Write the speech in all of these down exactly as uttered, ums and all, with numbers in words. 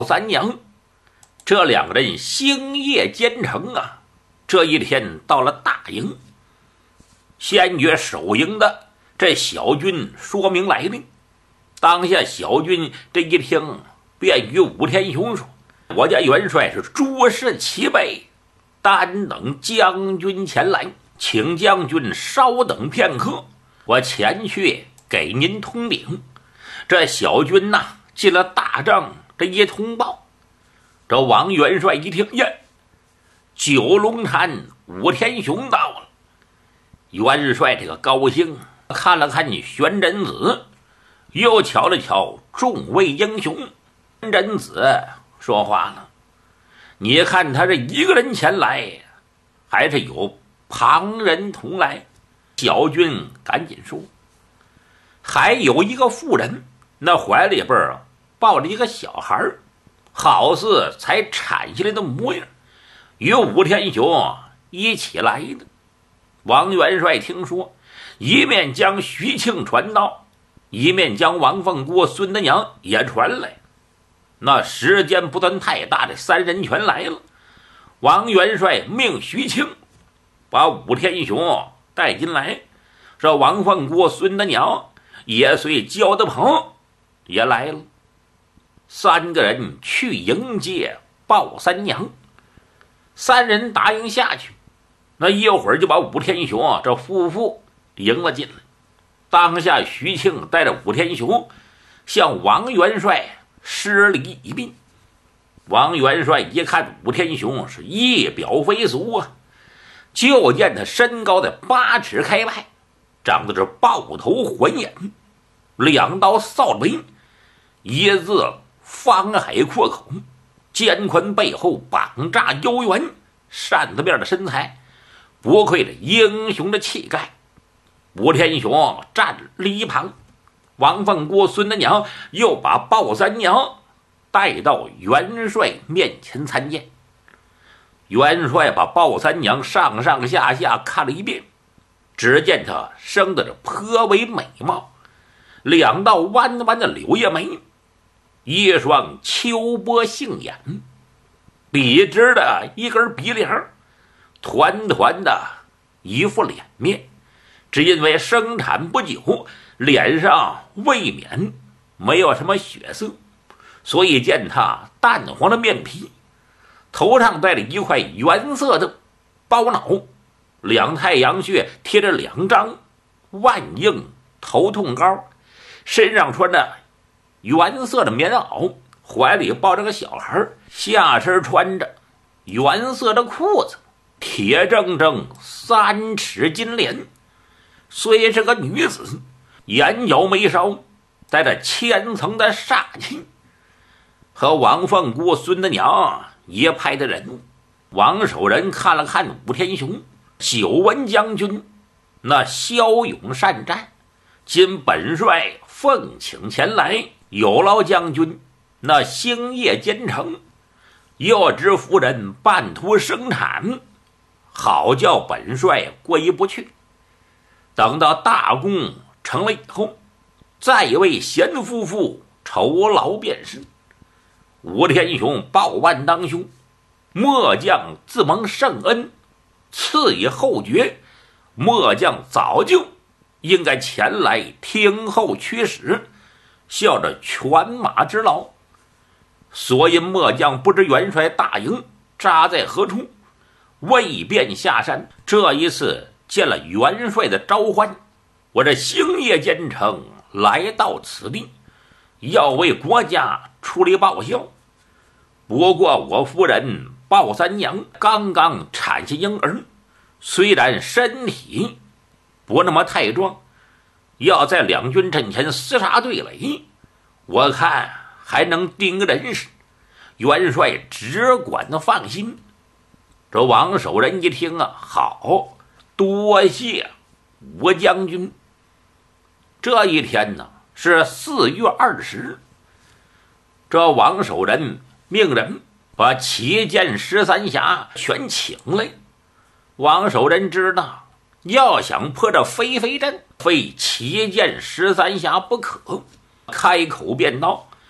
三娘这两个人星夜兼程啊。这一天到了大营，先觉守营的这小军说明来历。当下小军这一听，便与武天雄说：“我家元帅是诸事齐备，单等将军前来，请将军稍等片刻，我前去给您通禀。”这小军呐、啊、进了大帐，这一通报，这王元帅一听，呀，九龙潭武天雄到了。元帅这个高兴，看了看你玄真子，又瞧了瞧众位英雄。玄真子说话了：“你看他这一个人前来，还是有旁人同来？”小军赶紧说：“还有一个妇人，那怀里边啊抱着一个小孩，好似才产下来的模样，与武天雄一起来的。”王元帅听说，一面将徐庆传到，一面将王凤姑、孙德娘也传来。那时间不算太大，这三人全来了。王元帅命徐庆把武天雄带进来，这王凤姑、孙德娘也随焦德鹏也来了。三个人去迎接鲍三娘，三人答应下去。那一会儿就把武天雄啊这夫妇迎了进来。当下徐庆带着武天雄向王元帅施礼一宾。王元帅一看武天雄是一表非俗啊，就见他身高在八尺开外，长得是豹头环眼，两刀扫眉，一字方海阔口，肩宽背厚，膀炸腰圆，扇子面的身材，不愧这英雄的气概。武天雄站了一旁，王凤姑、孙德娘又把鲍三娘带到元帅面前参见。元帅把鲍三娘上上下下看了一遍，只见她生的是颇为美貌，两道弯弯的柳叶眉，一双秋波杏眼，笔直的一根鼻梁，团团的一副脸面。只因为生产不久，脸上未免没有什么血色，所以见他淡黄的面皮，头上戴着一块原色的包脑，两太阳穴贴着两张万应头痛膏，身上穿着原色的棉袄，怀里抱着个小孩，下身穿着原色的裤子，铁铮铮三尺金莲。虽是个女子，眼角眉梢带着千层的煞气，和王凤姑、孙德娘一派的人物。王守仁看了看武天雄，久闻将军那骁勇善战，今本帅奉请前来，有劳将军那星夜兼程，又知夫人半途生产，好叫本帅过意不去。等到大功成了以后，再为贤夫妇酬劳便是。武天雄报万当兄，末将自蒙圣恩，赐以后爵，末将早就应该前来听候驱使，效着犬马之劳。所因末将不知元帅大营扎在何处，未便下山，这一次见了元帅的召唤，我这星夜兼程来到此地，要为国家出力报效。不过我夫人鲍三娘刚刚产下婴儿，虽然身体不那么太壮，要在两军阵前厮杀对垒，我看还能定个人事。元帅只管的放心。这王守仁一听啊，好，多谢吴将军。这一天呢是四月二十，这王守仁命人把旗舰十三峡全请来。王守仁知道，要想破这飞飞阵，非旗舰十三峡不可，开口便道：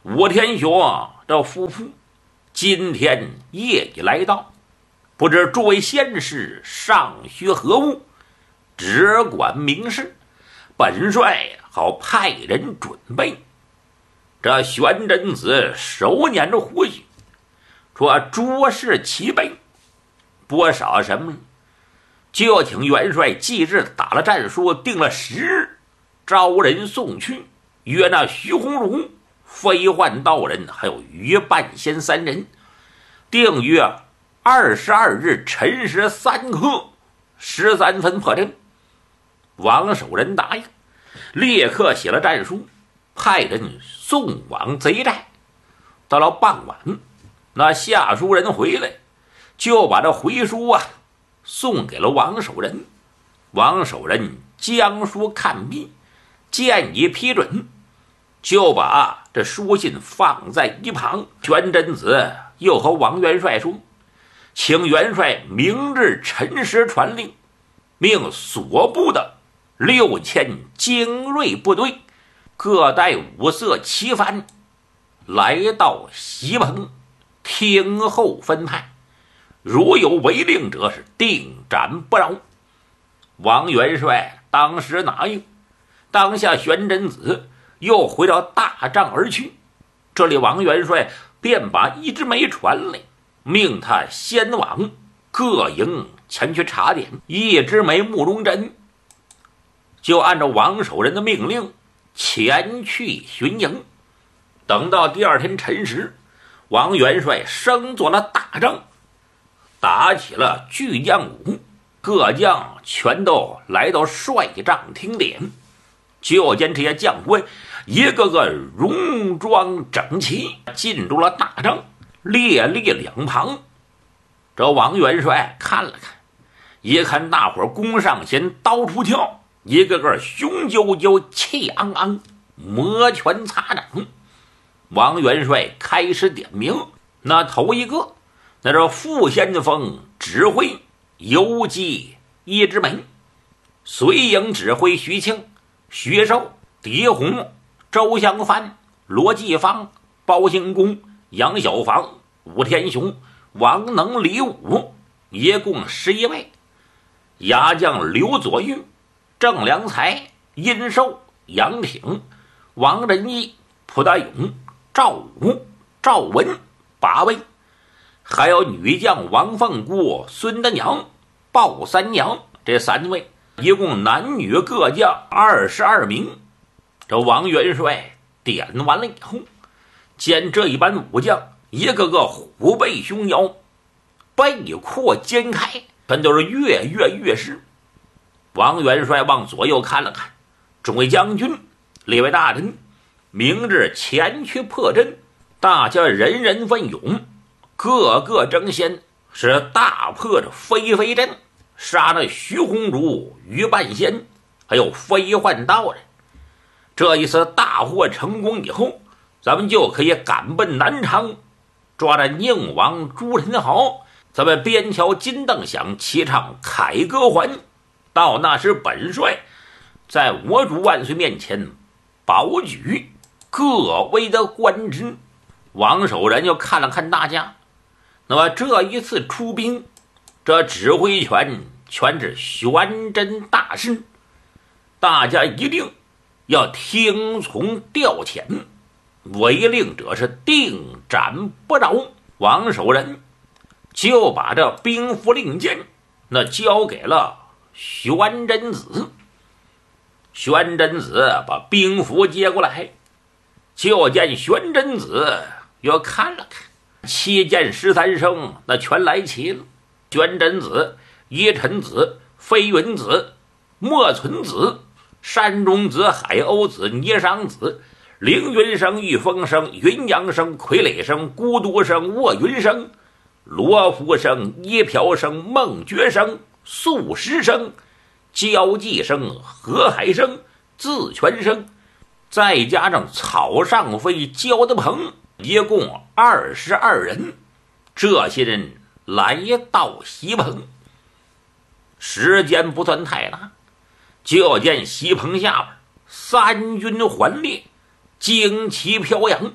武天雄这夫妇今天夜已来到，不知诸位贤士上学何物，只管明示，本帅好派人准备。这玄真子手捻着胡须，说诸事齐备，不少什么，就请元帅即日打了战书，定了时日，招人送去，约那徐鸿儒、飞幻道人还有于半仙三人，定约二十二日辰时三刻十三分破阵。王守仁答应，立刻写了战书，派人送往贼寨。到了傍晚，那下书人回来，就把这回书啊送给了王守仁。王守仁将书看毕，建议批准，就把这书信放在一旁。玄真子又和王元帅说，请元帅明日辰时传令，命所部的六千精锐部队各带五色旗幡来到西棚，听候分派，如有违令者是定斩不饶。王元帅当时答应，当下玄真子又回到大帐而去。这里王元帅便把一枝梅传来，命他先往各营前去查点。一枝梅慕容真就按照王守仁的命令前去巡营。等到第二天辰时，王元帅升做了大帐，打起了巨将舞，各将全都来到帅帐听点。就见这些将官一个个戎装整齐，进入了大帐，列立两旁。这王元帅看了看，一看大伙弓上弦，刀出鞘，一个个雄赳赳，气昂昂，摩拳擦掌。王元帅开始点名，那头一个，那是副先锋指挥游击一枝梅，随营指挥徐庆、徐寿、狄洪、周香帆、罗继芳、包兴公、杨小房、武天雄、王能、李武，一共十一位。牙将刘左玉、郑良才、殷寿、杨挺、王仁义、蒲大勇、赵武、赵文八位，还有女将王凤姑、孙德娘、鲍三娘这三位，一共男女各将二十二名。这王元帅点完了以后，见这一班武将一个个虎背熊腰，背阔肩开，全都是跃跃欲试。王元帅往左右看了看，众位将军、列位大人，明日前去破阵，大家人人奋勇，个个争先，是大破着飞飞阵，杀了徐鸿儒、于半仙还有飞幻道人。这一次大获成功以后，咱们就可以赶奔南昌，抓着宁王朱宸濠，咱们边敲金灯响，齐唱凯歌还。到那时本帅在我主万岁面前保举各位的官职。王守仁就看了看大家，那么这一次出兵，这指挥权全是玄真大师，大家一定要听从调遣，违令者是定斩不饶。王守仁就把这兵符令箭那交给了玄真子。玄真子把兵符接过来，就见玄真子又看了看，七剑十三生那全来齐了。玄真子、依臣子、飞云子、莫存子、山中子、海鸥子、霓裳子、凌云生、御风生、云阳生、傀儡生、孤独生、卧云生、罗浮生、一瓢生、梦觉生、素食生、交际生、河海生、自全生，再加上草上飞、焦德鹏，一共二十二人。这些人来到西棚，时间不算太大，就见西棚下边三军环列，旌旗飘扬，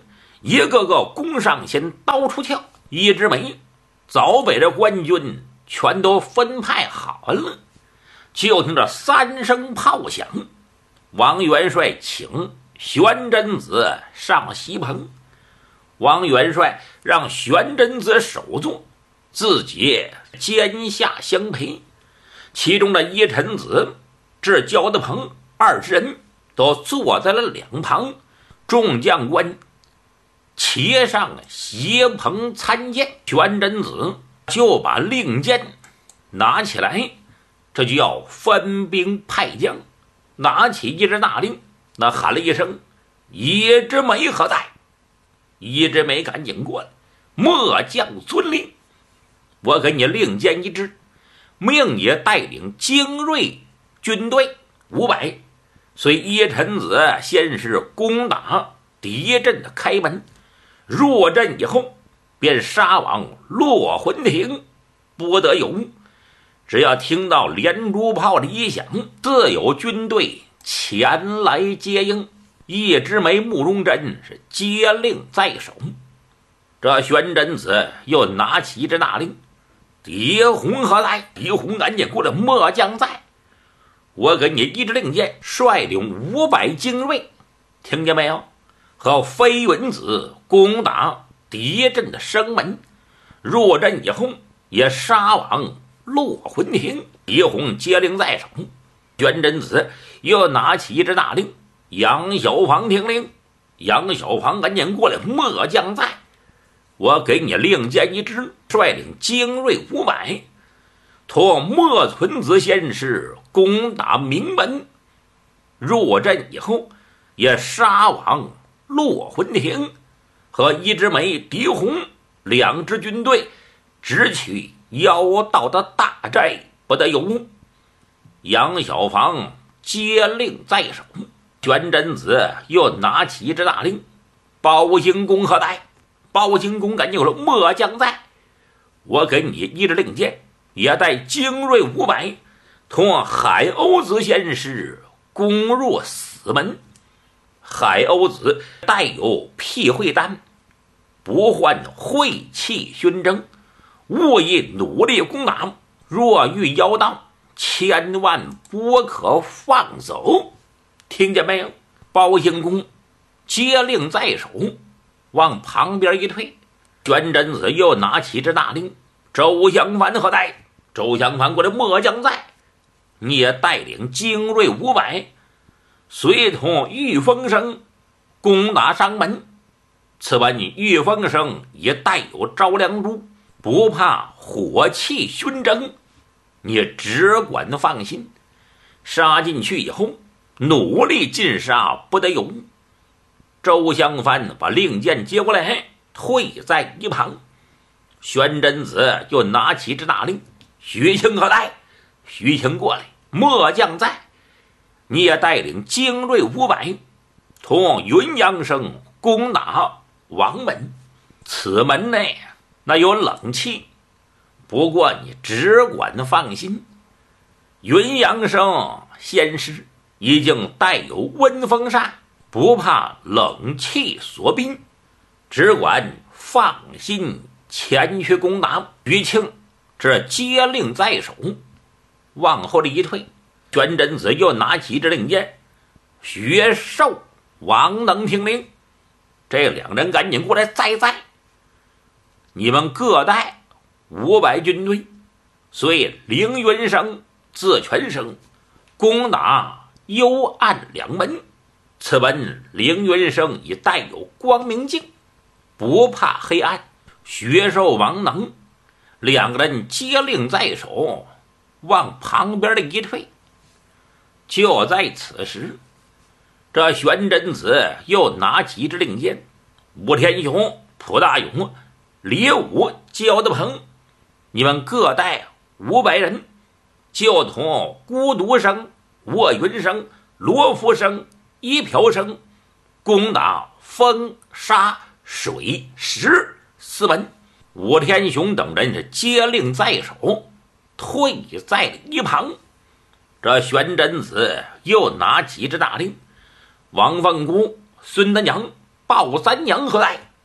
一个个弓上弦，刀出鞘，一枝梅早被这官军全都分派好了。就听这三声炮响，王元帅请玄真子上席棚。王元帅让玄真子首座，自己肩下相陪。其中的一臣子至焦德鹏二十人都坐在了两旁。众将官齐上席棚参见，玄真子就把令箭拿起来，这就要分兵派将。拿起一支大令，那喊了一声：“一枝梅何在？”一枝梅赶紧过来，末将遵令。我给你令箭一支，命你带领精锐军队五百，随一臣子先是攻打敌阵的开门，入阵以后便杀往落魂亭，不得有误。只要听到连珠炮的一响，自有军队前来接应。一枝梅、慕容真是接令在手。这玄真子又拿起一支大令：“狄洪何在？”狄洪赶紧过来：“末将在。”我给你一支令箭，率领五百精锐，听见没有？和飞云子攻打敌阵的生门，入阵以后也杀往落魂亭。狄洪接令在手。玄真子又拿起一支大令：“杨小房听令。”杨小房赶紧过来：“末将在。”我给你令箭一支，率领精锐五百，托莫存子先师攻打名门。入阵以后也杀往落魂亭，和一枝梅、狄洪两支军队直取妖道的大寨，不得有误。杨小房接令在手。玄真子又拿起一支大令：“包兴公何在？”包兴公赶紧说：“末将在。”我给你一支令箭，也带精锐五百，同海鸥子先师攻入死门。海鸥子带有辟秽丹，不患晦气熏蒸，务以努力攻打。若遇妖道，千万不可放走。听见没有？包兴公接令在手，往旁边一退。玄真子又拿起这大令：“周襄藩何在？”周襄藩过来：“末将在。”你也带领精锐五百，随同御风声攻打商门。此外，你御风声也带有招梁珠，不怕火气熏蒸，你只管放心。杀进去以后，努力尽杀，不得有误。周襄藩把令箭接过来，退在一旁。玄真子又拿起这大令：“徐庆何在？”徐庆过来：“末将在。”你也带领精锐五百，同云阳生攻打王门。此门内那有冷气，不过你只管放心。云阳生先师已经带有温风扇，不怕冷气所逼，只管放心前去攻打。于庆这接令在手，往后的一退。玄真子又拿起这令箭：“薛寿、王能听令。”这两人赶紧过来：“在在。”你们各带五百军队，随凌云生、自全生攻打幽暗两门。此门凌云生已带有光明镜，不怕黑暗。薛寿、王能两个人接令在手，往旁边的一退。就在此时，这玄真子又拿起一支令箭：“吴天雄、蒲大勇、李武、焦德鹏，你们各带五百人，就同孤独生、卧云生、罗福生、一瓢生攻打风、沙、水、石四门。”吴天雄等人是接令在手，退在了一旁。这玄真子又拿起这大令：“王凤姑、孙德娘、鲍三娘何在？”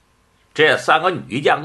这三个女将